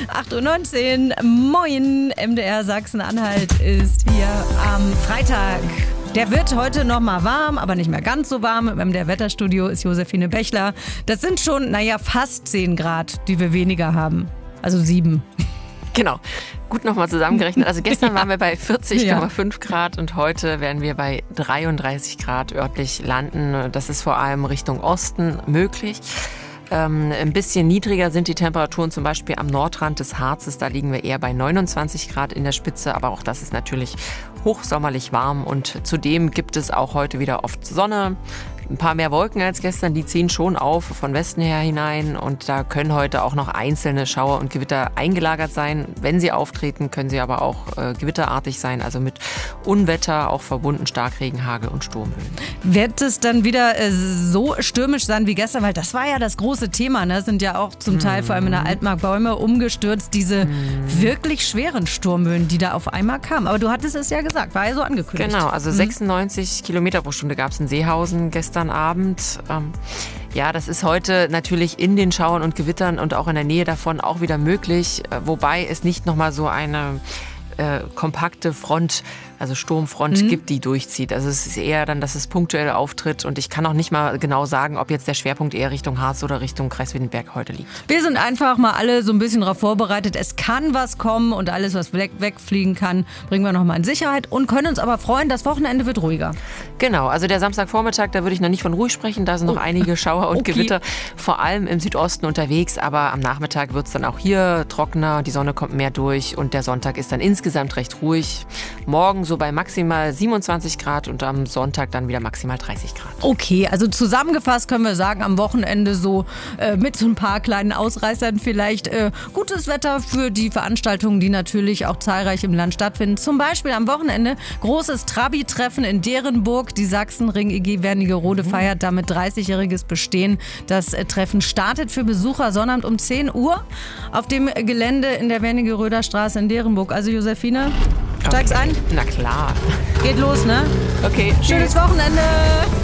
8:19 Uhr. Moin, MDR Sachsen-Anhalt ist hier am Freitag. Der wird heute noch mal warm, aber nicht mehr ganz so warm. Im MDR Wetterstudio ist Josephine Bechler. Das sind schon, fast 10 Grad, die wir weniger haben. Also 7. Genau. Gut nochmal zusammengerechnet. Also gestern waren wir bei 40,5 Grad und heute werden wir bei 33 Grad örtlich landen. Das ist vor allem Richtung Osten möglich. Ein bisschen niedriger sind die Temperaturen zum Beispiel am Nordrand des Harzes. Da liegen wir eher bei 29 Grad in der Spitze. Aber auch das ist natürlich hochsommerlich warm. Und zudem gibt es auch heute wieder oft Sonne. Ein paar mehr Wolken als gestern, die ziehen schon auf von Westen her hinein und da können heute auch noch einzelne Schauer und Gewitter eingelagert sein. Wenn sie auftreten, können sie aber auch gewitterartig sein, also mit Unwetter, auch verbunden Starkregen, Hagel und Sturmböen. Wird es dann wieder so stürmisch sein wie gestern? Weil das war ja das große Thema, ne? Sind ja auch zum Teil vor allem in der Altmark Bäume umgestürzt, diese wirklich schweren Sturmböen, die da auf einmal kamen. Aber du hattest es ja gesagt, war ja so angekündigt. Genau, also 96 Kilometer pro Stunde gab es in Seehausen gestern Abend. Ja, das ist heute natürlich in den Schauern und Gewittern und auch in der Nähe davon auch wieder möglich, wobei es nicht nochmal so eine kompakte Front, also Sturmfront gibt, die durchzieht. Also es ist eher dann, dass es punktuell auftritt und ich kann auch nicht mal genau sagen, ob jetzt der Schwerpunkt eher Richtung Harz oder Richtung Kreis Wiedenberg heute liegt. Wir sind einfach mal alle so ein bisschen darauf vorbereitet. Es kann was kommen und alles, was wegfliegen kann, bringen wir nochmal in Sicherheit und können uns aber freuen, das Wochenende wird ruhiger. Genau, also der Samstagvormittag, da würde ich noch nicht von ruhig sprechen, da sind noch einige Schauer und Gewitter, vor allem im Südosten unterwegs, aber am Nachmittag wird es dann auch hier trockener, die Sonne kommt mehr durch und der Sonntag ist dann insgesamt recht ruhig. Morgen so bei maximal 27 Grad und am Sonntag dann wieder maximal 30 Grad. Okay, also zusammengefasst können wir sagen, am Wochenende so mit so ein paar kleinen Ausreißern vielleicht gutes Wetter für die Veranstaltungen, die natürlich auch zahlreich im Land stattfinden. Zum Beispiel am Wochenende großes Trabi-Treffen in Derenburg. Die Sachsenring EG Wernigerode feiert damit 30-jähriges Bestehen. Das Treffen startet für Besucher Sonnabend um 10 Uhr auf dem Gelände in der Wernigeröder Straße in Derenburg. Also Josephine, steigst ein? Na klar. Geht los, ne? Okay. Schönes Wochenende.